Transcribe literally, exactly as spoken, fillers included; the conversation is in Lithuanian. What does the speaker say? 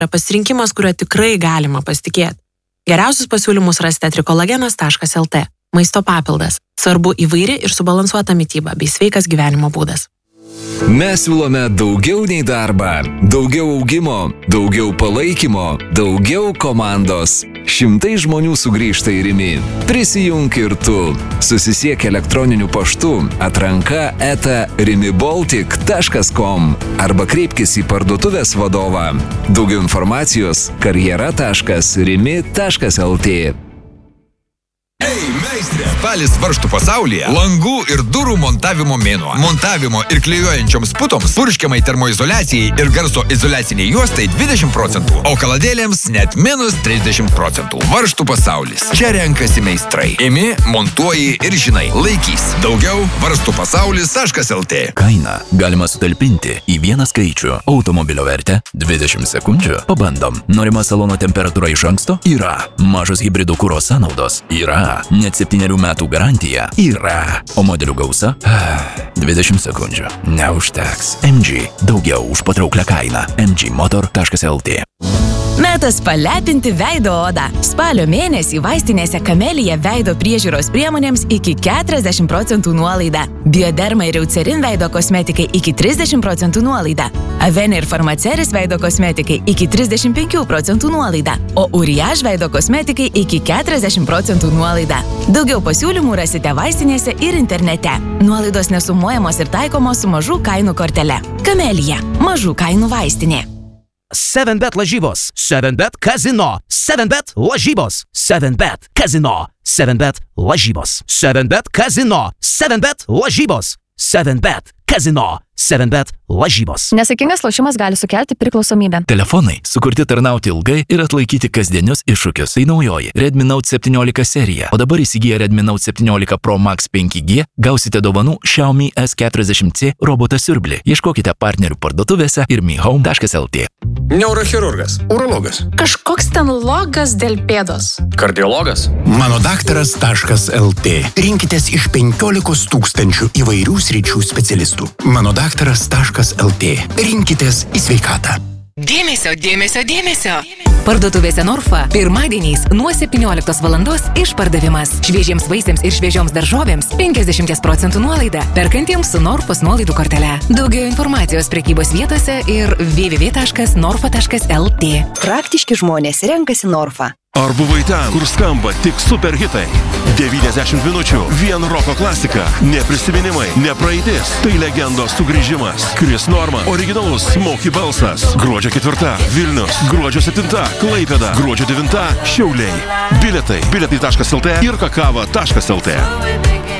yra pasirinkimas, kuriuo tikrai galima pasitikėti. Geriausius pasiūlymus rasite trikolagenas taškas el te. Maisto papildas. Svarbu įvairi ir subalansuota mityba bei sveikas gyvenimo būdas. Mes siūlome daugiau nei darbą, daugiau augimo, daugiau palaikymo, daugiau komandos. Šimtai žmonių sugrįžta į Rimi. Prisijunk ir tu. Susisiek elektroniniu paštu atranka eta rimibaltic taškas kom arba kreipkis į parduotuvės vadovą. Daugiau informacijos karjera taškas rimi taškas el te. Ei, meistrė! Spalis varžtų pasaulyje langų ir durų montavimo mėnuo. Montavimo ir klijuojančioms putoms, purškiamai termoizoliacijai ir garso izoliaciniai juostai dvidešimt procentų, o kaladėlėms net minus trisdešimt procentų. Varžtų pasaulis. Čia renkasi meistrai. Imi, montuoji ir žinai. Laikys. Daugiau varžtų pasaulis taškas el te. Kainą galima sutalpinti į vieną skaičių. Automobilio vertę dvidešimt sekundžių. Pabandom. Norima salono temperatūra iš anksto? Yra. Mažos hibridų kuro sąnaudos? Yra. Net septynerių metų garantija? Yra. O modelių gausa? dvidešimt sekundžių. Neužteks. em dži. Daugiau už patrauklią kainą. em dži motor taškas el te. Metas palepinti veido odą. Spalio mėnesį vaistinėse Kamelija veido priežiūros priemonėms iki keturiasdešimt procentų nuolaida. Bioderma ir Eucerin veido kosmetikai iki trisdešimt procentų nuolaida. Avene ir Farmaceris veido kosmetikai iki trisdešimt penkių procentų nuolaida. O Uriage veido kosmetikai iki keturiasdešimt procentų nuolaida. Daugiau pasiūlymų rasite vaistinėse ir internete. Nuolaidos nesumuojamos ir taikomos su mažų kainų kortele. Kamelija. Mažų kainų vaistinė. seven bet lažybos, seven bet kazino, seven bet lažybos, seven bet kazino, seven bet lažybos, seven bet kazino, seven bet lažybos, seven bet kazino, seven bet lažybos. Nesaikingas lošimas gali sukelti priklausomybę. Telefonai sukurti tarnauti ilgai ir atlaikyti kasdienius iššūkius. Tai naujoji Redmi Note septyniolika serija. O dabar įsigiję Redmi Note septyniolika Pro Max penki G gausite dovanų Xiaomi S keturiasdešimt C robotą siurblį. Ieškokite partnerių parduotuvėse ir mi home taškas el te. Neurochirurgas. Urologas. Kažkoks ten logas dėl pėdos. Kardiologas. Mano daktaras taškas el te. Rinkitės iš penkiolikos tūkstančių įvairių sričių specialistų. Mano daktaras taškas el te. Rinkitės į sveikatą. Dėmesio, dėmesio, dėmesio. Parduotuvėse Norfa pirmadieniais nuo septynioliktos valandos išpardavimas. Šviežiems vaisiams ir šviežioms daržovėms penkiasdešimt procentų nuolaida. Perkantiems su Norfos nuolaidų kortele. Daugiau informacijos prekybos vietose ir w w w taškas norfa taškas el te. Praktiški žmonės renkasi Norfa. Ar buvai ten, kur skamba tik superhitai? devyniasdešimt minučių, vien roko klasika, ne prisiminimai, ne praeitis, tai legendos sugrįžimas. Chris Norman, originalus Smokey balsas. Gruodžio ketvirta, Vilnius, gruodžio septinta, Klaipėda, gruodžio devinta, Šiauliai. Bilietai, bilietai taškas el te ir kakava taškas el te.